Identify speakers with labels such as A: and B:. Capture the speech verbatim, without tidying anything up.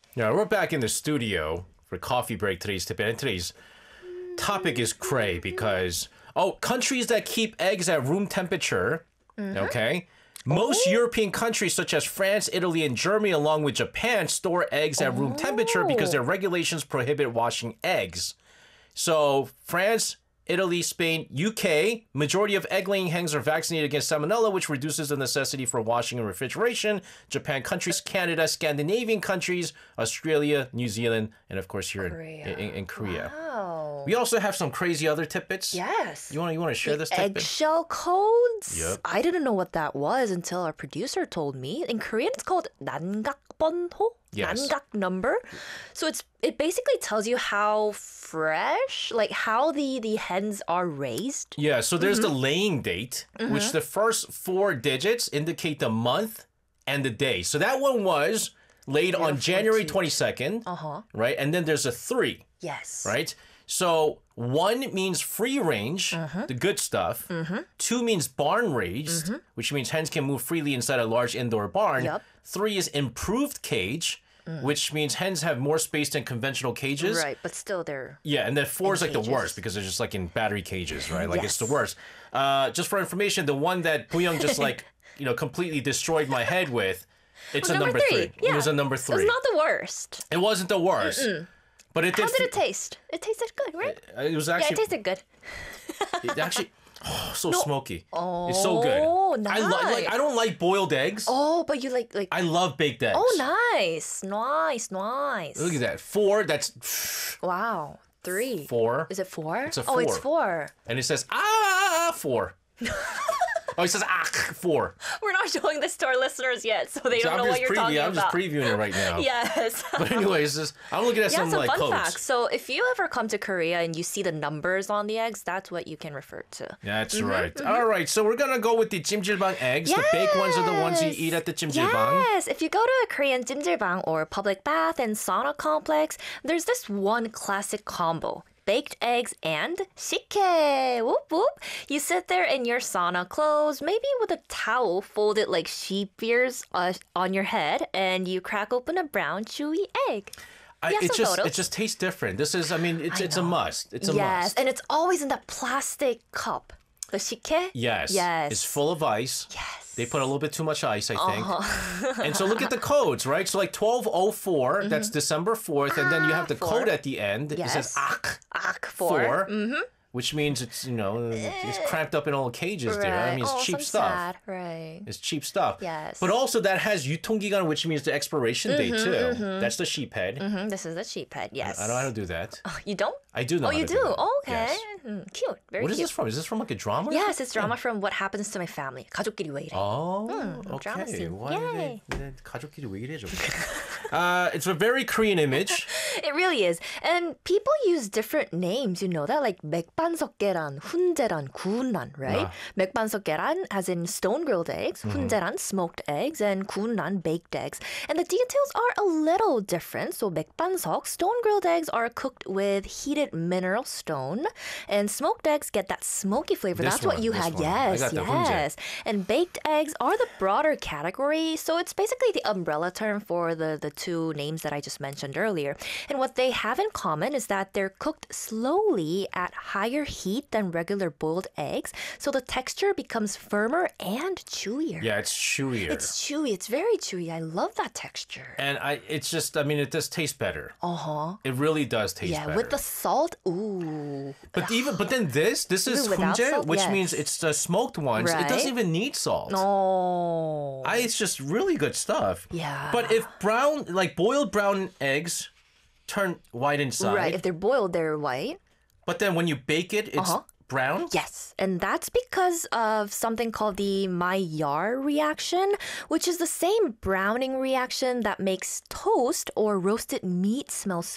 A: Yeah, we're back in the studio for coffee break today's tip. And today's topic is cray because, oh, countries that keep eggs at room temperature, okay? Most European countries such as France, Italy, and Germany, along with Japan, store eggs at room temperature because their regulations prohibit washing eggs. So France, Italy, Spain, U K, majority of egg-laying hens are vaccinated against salmonella, which reduces the necessity for washing and refrigeration. Japan countries, Canada, Scandinavian countries, Australia, New Zealand, and of course here
B: Korea.
A: in, in, in Korea.
B: Wow.
A: We also have some crazy other tidbits.
B: Yes.
A: You want you want to share this tidbit?
B: Eggshell codes?
A: Yep.
B: I didn't know what that was until our producer told me. In Korean, it's called 난각번호?
A: Yes.
B: 난각 number. So it's it basically tells you how fresh, like how the, the hens are raised.
A: Yeah, so there's
B: Mm-hmm.
A: the laying date, which the first four digits indicate the month and the day. So that one was laid on January twenty-second,
B: Uh-huh.
A: right? And then there's a three,
B: Yes.
A: right? So one means free range,
B: Mm-hmm.
A: the good stuff. Two means barn raised, which means hens can move freely inside a large indoor barn.
B: Yup.
A: Three is improved cage, which means hens have more space than conventional cages.
B: Right, but still they're...
A: Yeah, and then four is like the
B: cages.
A: worst because they're just like in battery cages, right? Like it's the
B: Yes.
A: worst. Uh, just for information, the one that Booyoung just like, you know, completely destroyed my head with, it's
B: was
A: a number, three.
B: Yeah.
A: It was a number
B: It
A: three.
B: was not the worst.
A: It wasn't the worst. But it did.
B: How did it
A: fe-
B: taste? It tasted good, right?
A: It was
B: Yeah, it
A: actually,
B: tasted good.
A: it actually, oh, so smoky. It's so good.
B: Oh,
A: I li- like.
B: nice.
A: I don't like boiled eggs.
B: Oh, but you like like
A: I love baked eggs.
B: Oh, nice. Nice, nice.
A: Look at that. Four. That's
B: Wow. Three.
A: four.
B: Is it four?
A: It's a
B: Oh, it's
A: four.
B: four.
A: And it says ah four. Oh, it says ah four.
B: We're not showing this to our listeners yet, so they
A: So
B: don't
A: I'm
B: know
A: just
B: what you're
A: preview-
B: talking
A: I'm just
B: about.
A: previewing it right now.
B: Yes.
A: But anyways, this, I'm looking at
B: Yeah,
A: some
B: some
A: like
B: fun
A: codes.
B: facts. So if you ever come to Korea and you see the numbers on the eggs, that's what you can refer to.
A: That's
B: Mm-hmm,
A: right. All right, so we're gonna go with the jjimjilbang eggs. The baked ones are the ones you
B: Yes.
A: eat at the jjimjilbang.
B: Yes, if you go to a Korean jjimjilbang or public bath and sauna complex, there's this one classic combo. Baked eggs and 식혜. Whoop whoop. You sit there in your sauna clothes, maybe with a towel folded like sheep ears uh, on your head, and you crack open a brown chewy egg.
A: I,
B: You have
A: it
B: some
A: just
B: photos?
A: it just tastes different. This is, I mean, it's
B: I
A: it's a
B: know.
A: must. It's a
B: yes,
A: must.
B: and it's always in that plastic cup. The 식혜?
A: Yes.
B: Yes.
A: It's full of ice.
B: Yes.
A: They put a little bit too much ice, I think.
B: Uh-huh.
A: And so look at the codes, right? So like twelve oh four, that's December fourth, and then you have the
B: Mm-hmm. Ah, four.
A: code at the end. It says
B: Yes.
A: ak
B: Ak four.
A: four, which means it's, you know, it's cramped up in all cages there. I
B: Right.
A: mean, it's
B: oh,
A: cheap
B: some
A: stuff.
B: Sad. Right.
A: It's cheap stuff.
B: Yes.
A: But also that has 유통기간, which means the expiration date too. That's the sheep head.
B: Hmm, this is a sheep head. Yes.
A: I know how to do that.
B: You don't?
A: I do know
B: Oh,
A: how
B: you
A: to
B: do?
A: do that.
B: Oh, okay.
A: Yes.
B: Mm, cute. Very
A: What is
B: cute.
A: this from? Is this from like a drama? or
B: Yes,
A: something?
B: it's drama from What Happens to My Family. 가족끼리 왜 이래?
A: Oh,
B: drama
A: okay.
B: scene.
A: Why did
B: Yay.
A: they, they 가족끼리 왜 이래, 저거? uh, it's a very Korean image.
B: It really is. And people use different names, you know that? Like 맥반석 계란, 훈제란, 구운란, right?
A: Ah.
B: 맥반석 계란 as in stone-grilled eggs,
A: Mm-hmm.
B: 훈제란, smoked eggs, and 구운란, baked eggs. And the details are a little different. So 맥반석, stone-grilled eggs are cooked with heated mineral stone, and smoked eggs get that smoky flavor.
A: This
B: That's what
A: one,
B: you
A: this
B: had.
A: one. I
B: Yes,
A: got the 훈제.
B: yes. And baked eggs are the broader category, so it's basically the umbrella term for the, the two names that I just mentioned earlier. And what they have in common is that they're cooked slowly at higher heat than regular boiled eggs, so the texture becomes firmer and chewier.
A: Yeah, it's chewier.
B: It's chewy. It's very chewy. I love that texture.
A: and I, it's just, I mean, it does taste better.
B: Uh-huh.
A: It really does taste
B: Yeah,
A: better.
B: with the salt. Ooh.
A: but even, but then this, this is
B: Even without
A: 훈제,
B: salt?
A: which
B: Yes.
A: means it's the smoked ones. It doesn't
B: Right.
A: even need salt.
B: Oh.
A: I, it's just really good stuff.
B: Yeah.
A: But if brown, like boiled brown eggs turn white inside,
B: Right. If they're boiled, they're white.
A: but then when you bake it, it's
B: Uh-huh.
A: brown?
B: Yes, and that's because of something called the Maillard reaction, which is the same browning reaction that makes toast or roasted meat smell